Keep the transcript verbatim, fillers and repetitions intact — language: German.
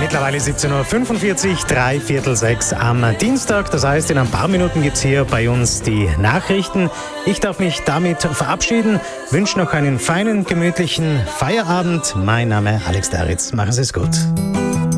Mittlerweile siebzehn Uhr fünfundvierzig, drei Viertel sechs am Dienstag. Das heißt, in ein paar Minuten gibt es hier bei uns die Nachrichten. Ich darf mich damit verabschieden, wünsche noch einen feinen, gemütlichen Feierabend. Mein Name ist Alex Daritz. Machen Sie es gut.